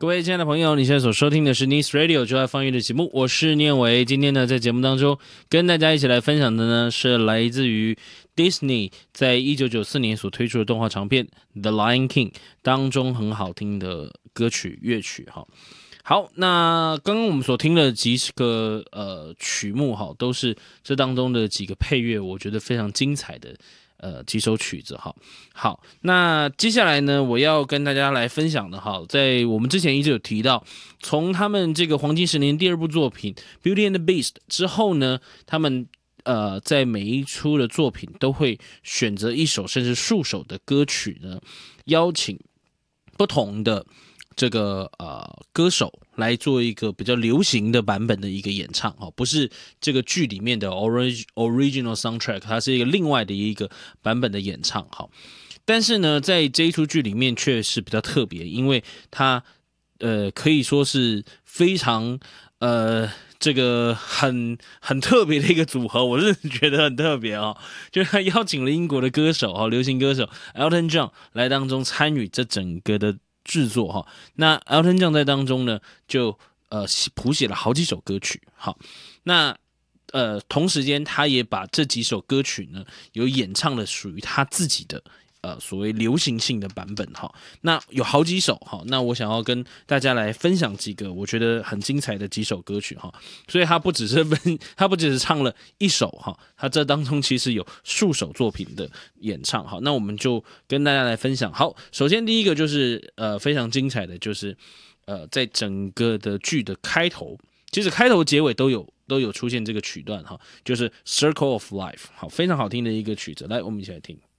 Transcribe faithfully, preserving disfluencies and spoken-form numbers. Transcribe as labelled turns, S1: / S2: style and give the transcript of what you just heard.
S1: 各位亲爱的朋友，你现在所收听的是 Nice Radio 就爱放乐的节目，我是念伟。今天呢，在节目当中跟大家一起来分享的呢，是来自于 Disney 在一九九四年所推出的动画长片《The Lion King》当中很好听的歌曲乐曲哈。好，那刚刚我们所听的几个呃曲目哈，都是这当中的几个配乐，我觉得非常精彩的。呃，几首曲子哈，好，那接下来呢，我要跟大家来分享的哈，在我们之前一直有提到，从他们这个黄金十年第二部作品《Beauty and the Beast》之后呢，他们呃在每一出的作品都会选择一首甚至数首的歌曲呢，邀请不同的这个呃歌手来做一个比较流行的版本的一个演唱哈，不是这个剧里面的 orig original soundtrack， 它是一个另外的一个版本的演唱哈。但是呢，在这一出剧里面却是比较特别，因为它呃可以说是非常呃这个很很特别的一个组合，我是觉得很特别哦，就是他邀请了英国的歌手哈，流行歌手 Elton John 来当中参与这整个的制作哈，那 Elton John 在当中呢，就呃谱写了好几首歌曲，好，那呃同时间他也把这几首歌曲呢，有演唱了属于他自己的呃所谓流行性的版本哈，那有好几首哈，那我想要跟大家来分享几个我觉得很精彩的几首歌曲哈，所以他不只是分，他不只是唱了一首哈，他这当中其实有数首作品的演唱哈，那我们就跟大家来分享。好，首先第一个就是呃非常精彩的，就是呃在整个的剧的开头，其实开头结尾都有都有出现这个曲段哈，就是 Circle of Life， 好，非常好听的一个曲子，来我们一起来听。